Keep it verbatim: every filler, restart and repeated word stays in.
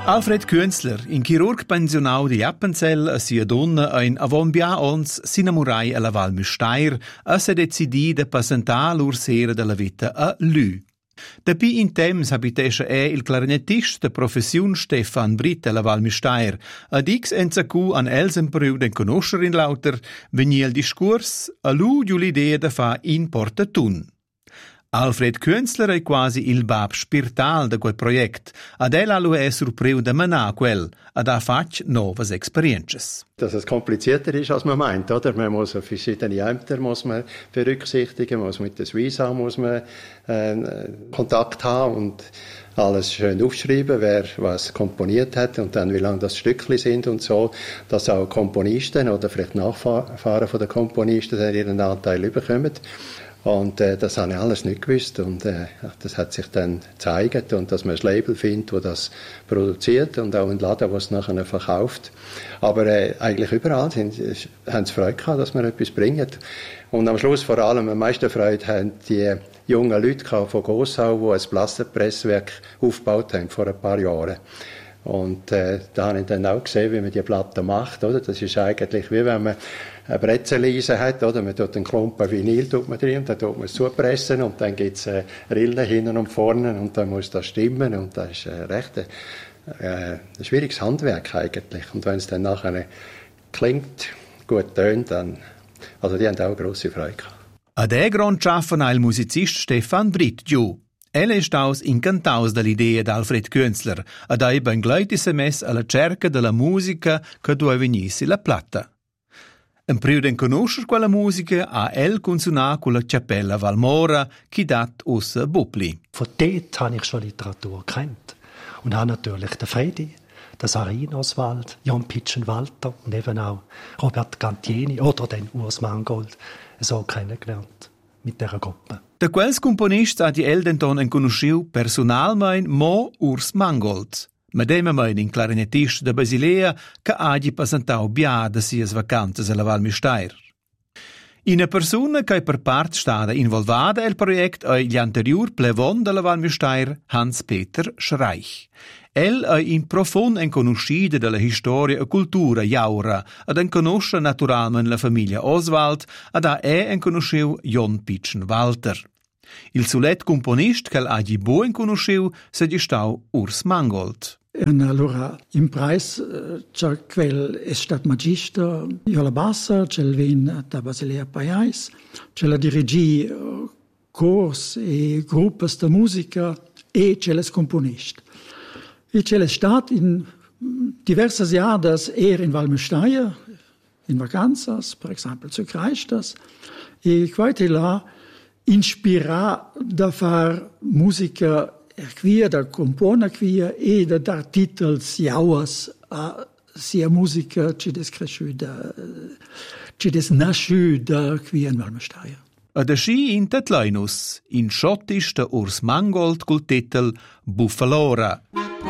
Alfred Künzler, in chirurg pensionau di Appenzell, a sia donna ein avon bia ons s'inamurai alla Val Müstair, a se decidi de passentar l'ur sera della vita a Lü. Dapi in temps habitescha è il clarinettist de professiun Stefan Britt alla Val Müstair, ad ix enzacu an elsenpriu den conoscer in lauter, vegni il discurs, a lu giu l'idea de fa in portatun. Alfred Künzler è quasi il bab spiritual de quel project, ad el alu è surpriu de manar quel, ad ha fatg novas experiences. Dass es komplizierter ist, als man meint, oder? Man muss auf verschiedene Ämter muss man berücksichtigen, muss mit der Suisse muss man äh, Kontakt haben und alles schön aufschreiben, wer was komponiert hat und dann wie lange das Stückchen sind und so, dass auch Komponisten oder vielleicht Nachfahren von den Komponisten dann ihren Anteil bekommen. Und äh, das habe ich alles nicht gewusst und äh, das hat sich dann gezeigt und dass man ein Label findet, das das produziert und auch einen Laden, der es nachher verkauft. Aber äh, eigentlich überall sind, äh, haben sie Freude gehabt, dass wir etwas bringen. Und am Schluss vor allem am meisten Freude haben die jungen Leute von Gossau, die ein Plastikpresswerk aufgebaut haben vor ein paar Jahren. Und äh, da habe ich dann auch gesehen, wie man die Platte macht, oder? Das ist eigentlich wie wenn man eine Brezelleise hat, oder? Man tut einen Klumpen Vinyl tut man drin, dann tut man es zupressen und dann gibt es äh, Rillen hinten und vorne und dann muss das stimmen und das ist äh, recht äh, ein schwieriges Handwerk eigentlich. Und wenn es dann nachher klingt, gut tönt, dann, also die haben auch grosse Freude gehabt. A de grond schaffen il musicist Stefan Britt giu. El è staus incantaus dall'idea d'Alfred Künzler, ad ei ben gleitisse mess alla cerca della musica che due venissi la platta. En priu den conoscer quella musica ha el consunar con la Cappella Valmora, chi dat ussa Bupli. Von dort habe ich schon Literatur kennt und habe natürlich den Fredi, den Sarin Oswald, Jan Pitschen-Walter und eben auch Robert Gantieni oder den Urs Mangold so kennengelernt mit dieser Gruppe. Da quels componists ha di el denton en conosciu personalmein mo Urs Mangold. Medema mein in clarinettist de Basilea che hagi passantau bia de sias vacantes alla Val Müstair. Ina persona che per part stada involvada el project è gli anterior plevon della Val Müstair, Hans-Peter Schreich. El è in profond en conoscida della storia e cultura jaura, ad en conosce naturalment la famiglia Oswald, ad ha e en conosciu Jon Pitschen-Walter. Il sulet componist che l'agi buon conosciu se di stau Urs Mangold. E allora in preis c'è quel è stato magister io la bassa c'è il vin da Basilea Paiais c'è la dirigi cors e gruppi di musica e c'è il componist e c'è stato in diverse jahres er in Val Müstair in vacanzas per esempio zu Kreistas e quite là inspira da far musica qui da compona qui e da dar titels jauas a sia musica ci descresciuda ci desnasciuda qui in Val Müstair. Ad aschi in Tetlainus, in schottisch der Urs Mangold col titel Buffalora.